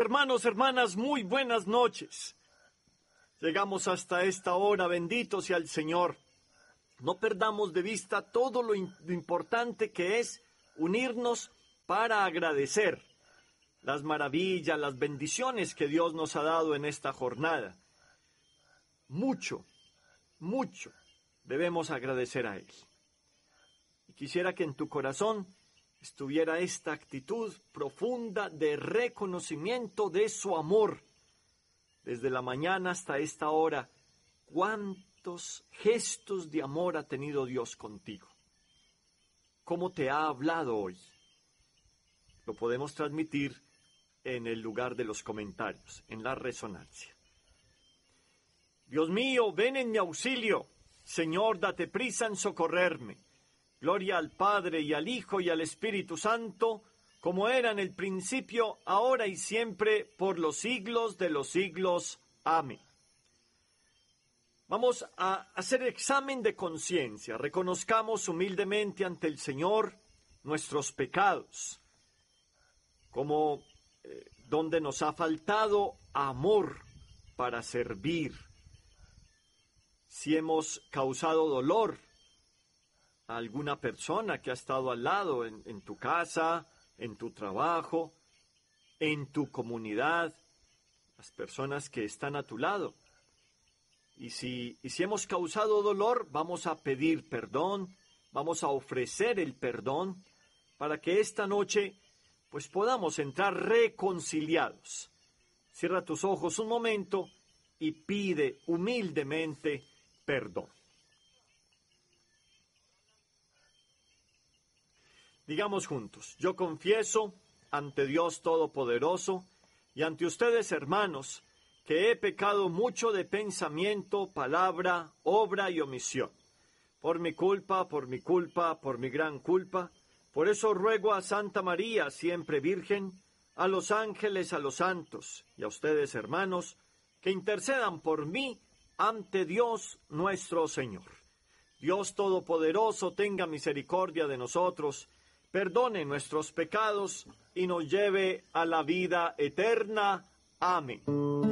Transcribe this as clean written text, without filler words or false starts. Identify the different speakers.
Speaker 1: hermanos, hermanas, muy buenas noches. Llegamos hasta esta hora, bendito sea el Señor. No perdamos de vista todo lo importante que es unirnos para agradecer las maravillas, las bendiciones que Dios nos ha dado en esta jornada. Mucho debemos agradecer a Él. Y quisiera que en tu corazón estuviera esta actitud profunda de reconocimiento de su amor. Desde la mañana hasta esta hora, ¿cuántos gestos de amor ha tenido Dios contigo? ¿Cómo te ha hablado hoy? Lo podemos transmitir en el lugar de los comentarios, en la resonancia. Dios mío, ven en mi auxilio. Señor, date prisa en socorrerme. Gloria al Padre, y al Hijo, y al Espíritu Santo, como era en el principio, ahora y siempre, por los siglos de los siglos. Amén. Vamos a hacer examen de conciencia. Reconozcamos humildemente ante el Señor nuestros pecados, como donde nos ha faltado amor para servir. Si hemos causado dolor a alguna persona que ha estado al lado en tu casa, en tu trabajo, en tu comunidad, las personas que están a tu lado. Y si hemos causado dolor, vamos a pedir perdón, vamos a ofrecer el perdón para que esta noche pues podamos entrar reconciliados. Cierra tus ojos un momento y pide humildemente perdón. Digamos juntos: yo confieso ante Dios Todopoderoso y ante ustedes, hermanos, que he pecado mucho de pensamiento, palabra, obra y omisión. Por mi culpa, por mi gran culpa. Por eso ruego a Santa María, siempre Virgen, a los ángeles, a los santos y a ustedes, hermanos, que intercedan por mí ante Dios nuestro Señor. Dios Todopoderoso tenga misericordia de nosotros, perdone nuestros pecados y nos lleve a la vida eterna. Amén.